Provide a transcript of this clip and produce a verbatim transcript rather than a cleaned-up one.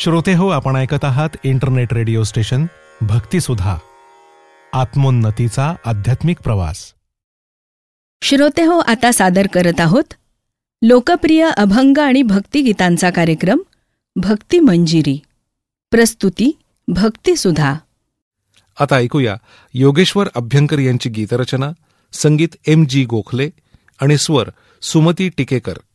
श्रोते हो, आपण ऐकत आहात इंटरनेट रेडिओ स्टेशन भक्तिसुधा, आत्मोन्नतीचा आध्यात्मिक प्रवास. श्रोते हो, आता सादर करत आहोत लोकप्रिय अभंग आणि भक्तिगीतांचा कार्यक्रम भक्ती मंजिरी. प्रस्तुती भक्तिसुधा. आता ऐकूया योगेश्वर अभ्यंकर यांची गीतरचना, संगीत एम जी गोखले आणि स्वर सुमती टिकेकर.